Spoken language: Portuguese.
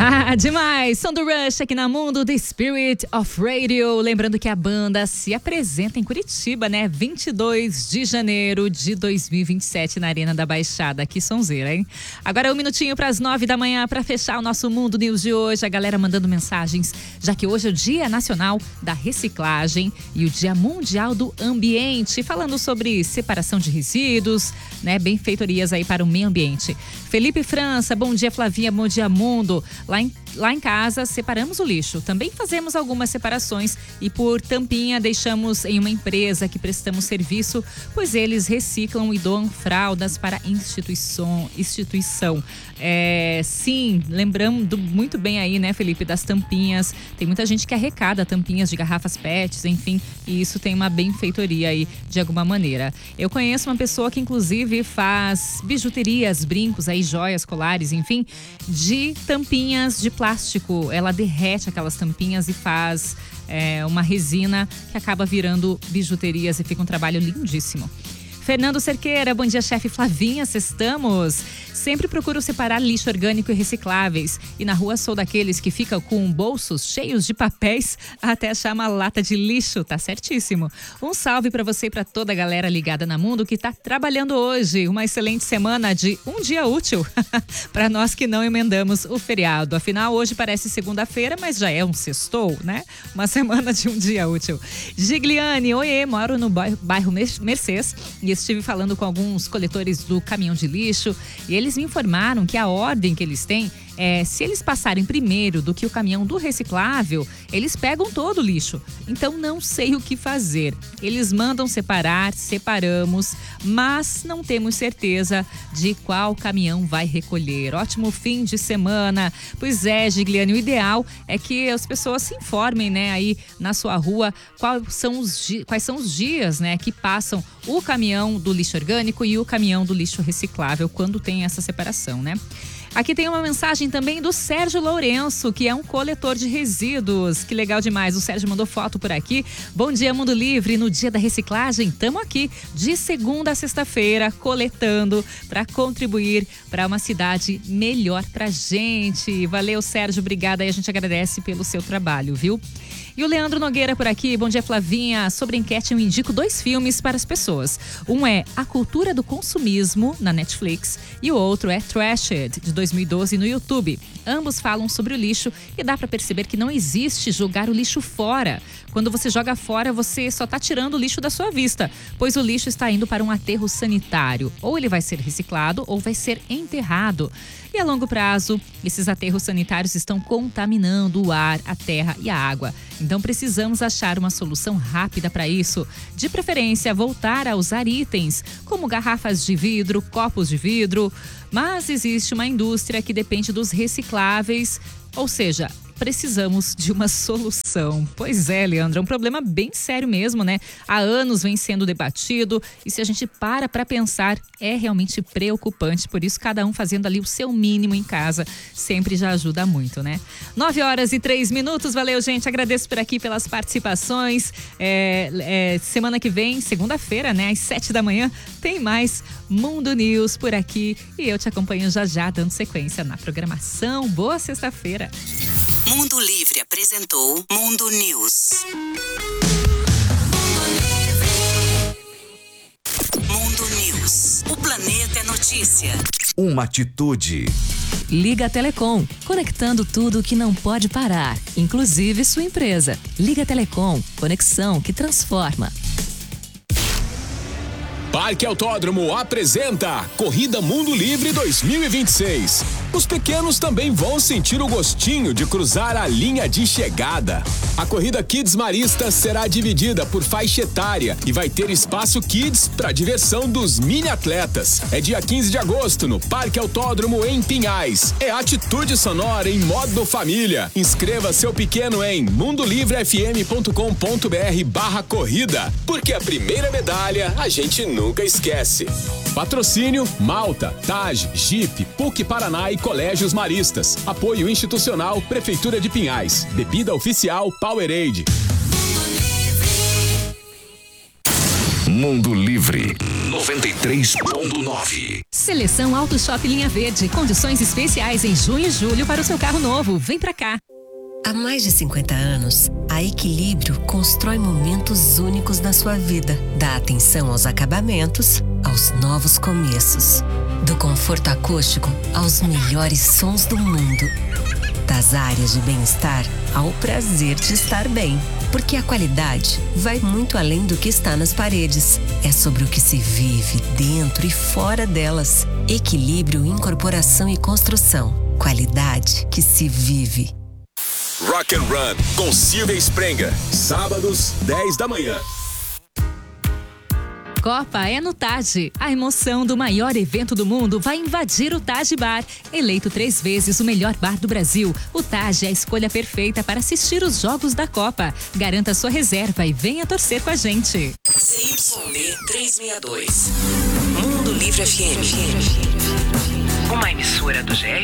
Ah, demais! Som do Rush aqui na Mundo, The Spirit of Radio. Lembrando que a banda se apresenta em Curitiba, né? 22 de janeiro de 2027 na Arena da Baixada. Que sonzeira, hein? Agora 1 minutinho para as 9 da manhã para fechar o nosso Mundo News de hoje. A galera mandando mensagens, já que hoje é o Dia Nacional da Reciclagem e o Dia Mundial do Ambiente. Falando sobre separação de resíduos, né? Benfeitorias aí para o meio ambiente. Felipe França, bom dia Flavinha, bom dia Mundo. Lá em casa separamos o lixo. Também fazemos algumas separações e por tampinha deixamos em uma empresa que prestamos serviço, pois eles reciclam e doam fraldas para instituição. Sim, lembrando muito bem aí, né, Felipe, das tampinhas. Tem muita gente que arrecada tampinhas de garrafas PETs, enfim, e isso tem uma benfeitoria aí de alguma maneira. Eu conheço uma pessoa que inclusive faz bijuterias, brincos, aí joias, colares, enfim, de tampinhas de plástico. Ela derrete aquelas tampinhas e faz uma resina que acaba virando bijuterias e fica um trabalho lindíssimo. Fernando Cerqueira, bom dia chefe Flavinha, sextamos. Sempre procuro separar lixo orgânico e recicláveis. E na rua sou daqueles que ficam com bolsos cheios de papéis até achar uma lata de lixo. Tá certíssimo. Um salve para você e para toda a galera ligada na Mundo que tá trabalhando hoje. Uma excelente semana de um dia útil para nós que não emendamos o feriado. Afinal, hoje parece segunda-feira, mas já é um sextou, né? Uma semana de um dia útil. Gigliane, oiê, moro no bairro Mercês e estive falando com alguns coletores do caminhão de lixo e eles me informaram que a ordem que eles têm é, se eles passarem primeiro do que o caminhão do reciclável, eles pegam todo o lixo. Então não sei o que fazer. Eles mandam separar, separamos, mas não temos certeza de qual caminhão vai recolher. Ótimo fim de semana. Pois é, Gigliane, o ideal é que as pessoas se informem, né, aí na sua rua quais são os dias, né, que passam o caminhão do lixo orgânico e o caminhão do lixo reciclável quando tem essa separação, né? Aqui tem uma mensagem também do Sérgio Lourenço, que é um coletor de resíduos. Que legal demais, o Sérgio mandou foto por aqui. Bom dia, Mundo Livre. No dia da reciclagem, estamos aqui de segunda a sexta-feira, coletando para contribuir para uma cidade melhor pra gente. Valeu, Sérgio, obrigada e a gente agradece pelo seu trabalho, viu? E o Leandro Nogueira por aqui, bom dia Flavinha. Sobre a enquete eu indico 2 filmes para as pessoas. Um é A Cultura do Consumismo, na Netflix, e o outro é Trashed, de 2012 no YouTube. Ambos falam sobre o lixo e dá para perceber que não existe jogar o lixo fora. Quando você joga fora, você só está tirando o lixo da sua vista, pois o lixo está indo para um aterro sanitário. Ou ele vai ser reciclado ou vai ser enterrado. E a longo prazo, esses aterros sanitários estão contaminando o ar, a terra e a água. Então precisamos achar uma solução rápida para isso. De preferência, voltar a usar itens como garrafas de vidro, copos de vidro. Mas existe uma indústria que depende dos recicláveis, ou seja, precisamos de uma solução. Pois é, Leandro, é um problema bem sério mesmo, né? Há anos vem sendo debatido e se a gente para pensar, é realmente preocupante. Por isso, cada um fazendo ali o seu mínimo em casa sempre já ajuda muito, né? 9h03. Valeu, gente. Agradeço por aqui pelas participações. Semana que vem, segunda-feira, né? Às 7 da manhã, tem mais Mundo News por aqui. E eu te acompanho já, dando sequência na programação. Boa sexta-feira. Mundo Livre apresentou Mundo News. Mundo News. O planeta é notícia. Uma atitude. Liga Telecom, conectando tudo que não pode parar, inclusive sua empresa. Liga Telecom, conexão que transforma. Parque Autódromo apresenta Corrida Mundo Livre 2026. Os pequenos também vão sentir o gostinho de cruzar a linha de chegada. A corrida Kids Marista será dividida por faixa etária e vai ter espaço Kids para diversão dos mini atletas. É dia 15 de agosto no Parque Autódromo em Pinhais. É atitude sonora em modo família. Inscreva seu pequeno em mundolivrefm.com.br/corrida, porque a primeira medalha a gente nunca esquece. Patrocínio Malta, TAG, Jeep, PUC Paraná e Colégios Maristas. Apoio institucional Prefeitura de Pinhais. Bebida oficial Powerade. Mundo Livre 93.9. Seleção Auto Shop Linha Verde. Condições especiais em junho e julho para o seu carro novo. Vem pra cá. Há mais de 50 anos, a Equilíbrio constrói momentos únicos na sua vida. Dá atenção aos acabamentos, aos novos começos. Do conforto acústico aos melhores sons do mundo. Das áreas de bem-estar ao prazer de estar bem. Porque a qualidade vai muito além do que está nas paredes. É sobre o que se vive dentro e fora delas. Equilíbrio, incorporação e construção. Qualidade que se vive. Rock and Run com Silvia Sprenga. Sábados, 10 da manhã. Copa é no Taj. A emoção do maior evento do mundo vai invadir o Taj Bar. Eleito 3 vezes o melhor bar do Brasil, o Taj é a escolha perfeita para assistir os jogos da Copa. Garanta sua reserva e venha torcer com a gente. CYB 362. Mundo Livre FM. Uma emissora do GR